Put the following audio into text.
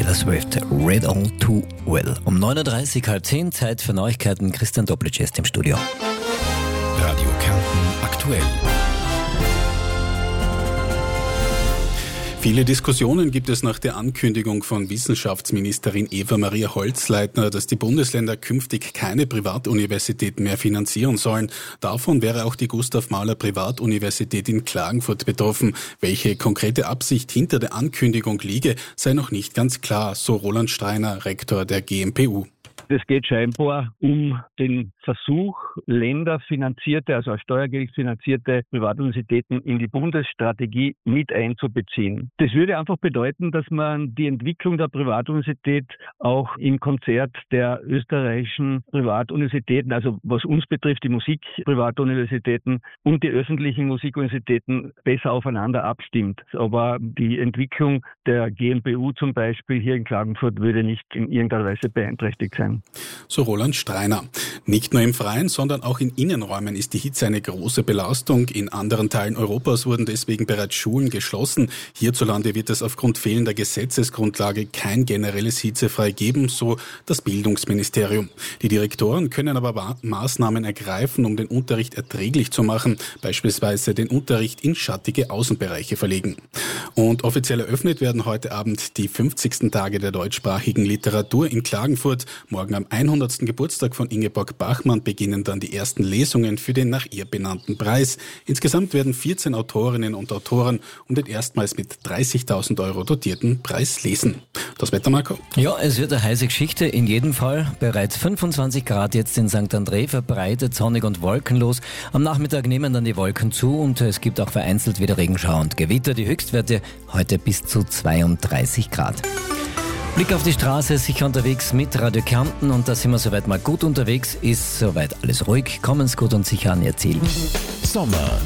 Taylor Swift, Read All Too Well. Um 9.30 Uhr, halb 10, Zeit für Neuigkeiten. Christian Doppelitsch ist im Studio. Radio Kärnten aktuell. Viele Diskussionen gibt es nach der Ankündigung von Wissenschaftsministerin Eva-Maria Holzleitner, dass die Bundesländer künftig keine Privatuniversitäten mehr finanzieren sollen. Davon wäre auch die Gustav-Mahler-Privatuniversität in Klagenfurt betroffen. Welche konkrete Absicht hinter der Ankündigung liege, sei noch nicht ganz klar, so Roland Streiner, Rektor der GMPU. Es geht scheinbar um den Versuch, länderfinanzierte, also aus Steuergeld finanzierte Privatuniversitäten in die Bundesstrategie mit einzubeziehen. Das würde einfach bedeuten, dass man die Entwicklung der Privatuniversität auch im Konzert der österreichischen Privatuniversitäten, also was uns betrifft, die Musikprivatuniversitäten und die öffentlichen Musikuniversitäten besser aufeinander abstimmt. Aber die Entwicklung der GMPU zum Beispiel hier in Klagenfurt würde nicht in irgendeiner Weise beeinträchtigt sein. So Roland Streiner. Nicht nur im Freien, sondern auch in Innenräumen ist die Hitze eine große Belastung. In anderen Teilen Europas wurden deswegen bereits Schulen geschlossen. Hierzulande wird es aufgrund fehlender Gesetzesgrundlage kein generelles Hitzefrei geben, so das Bildungsministerium. Die Direktoren können aber Maßnahmen ergreifen, um den Unterricht erträglich zu machen, beispielsweise den Unterricht in schattige Außenbereiche verlegen. Und offiziell eröffnet werden heute Abend die 50. Tage der deutschsprachigen Literatur in Klagenfurt. Morgen am 100. Geburtstag von Ingeborg Bachmann beginnen dann die ersten Lesungen für den nach ihr benannten Preis. Insgesamt werden 14 Autorinnen und Autoren um den erstmals mit 30.000 € dotierten Preis lesen. Das Wetter, Marco? Ja, es wird eine heiße Geschichte, in jedem Fall. Bereits 25 Grad jetzt in St. André, verbreitet, sonnig und wolkenlos. Am Nachmittag nehmen dann die Wolken zu und es gibt auch vereinzelt wieder Regenschauer und Gewitter. Die Höchstwerte heute bis zu 32 Grad. Blick auf die Straße, sicher unterwegs mit Radio Kärnten und da sind wir soweit mal gut unterwegs. Ist soweit alles ruhig, kommen's gut und sicher an Ihr Ziel. Sommer.